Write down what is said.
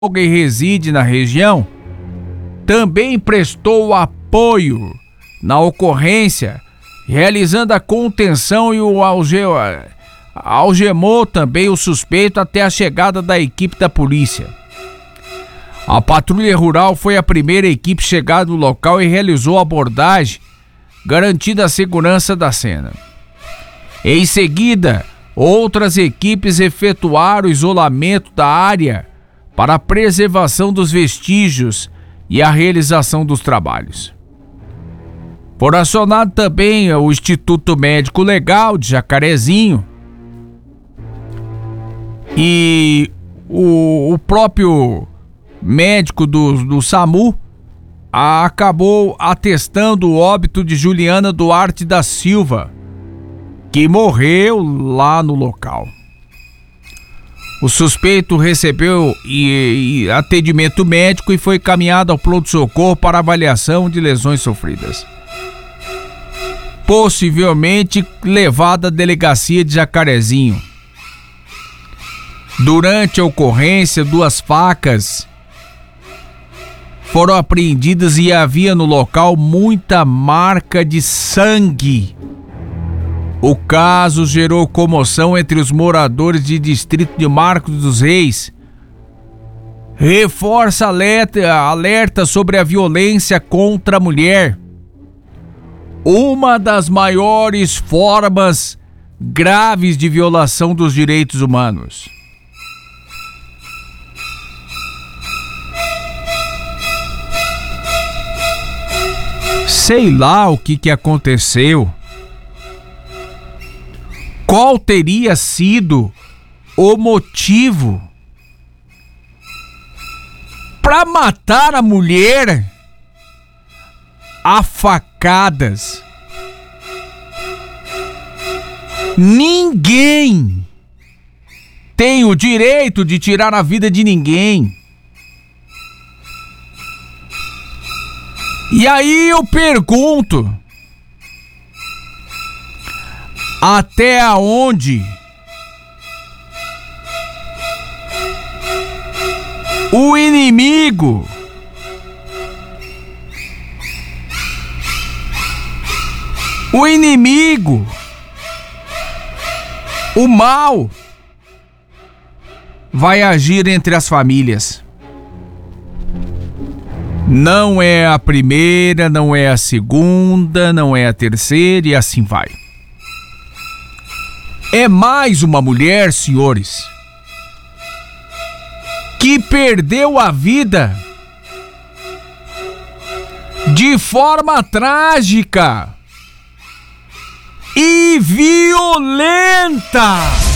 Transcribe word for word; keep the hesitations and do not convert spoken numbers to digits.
e reside na região, também prestou apoio na ocorrência, realizando a contenção e o alge... algemou também o suspeito até a chegada da equipe da polícia. A patrulha rural foi a primeira equipe chegada no local e realizou a abordagem, garantindo a segurança da cena. Em seguida, outras equipes efetuaram o isolamento da área para a preservação dos vestígios e a realização dos trabalhos. Foram acionados também o Instituto Médico Legal de Jacarezinho e o, o próprio médico do, do SAMU acabou atestando o óbito de Juliana Duarte da Silva, que morreu lá no local. O suspeito recebeu e, e atendimento médico e foi encaminhado ao pronto-socorro para avaliação de lesões sofridas. Possivelmente levado à delegacia de Jacarezinho. Durante a ocorrência, duas facas foram apreendidas e havia no local muita marca de sangue. O caso gerou comoção entre os moradores de distrito de Marcos dos Reis. Reforça alerta, alerta sobre a violência contra a mulher. Uma das maiores formas graves de violação dos direitos humanos. Sei lá o que que aconteceu. Qual teria sido o motivo para matar a mulher a facadas? Ninguém tem o direito de tirar a vida de ninguém. E aí eu pergunto, até aonde o inimigo o inimigo o mal vai agir entre as famílias? Não é a primeira, não é a segunda, não é a terceira e assim vai. É mais uma mulher, senhores, que perdeu a vida de forma trágica e violenta.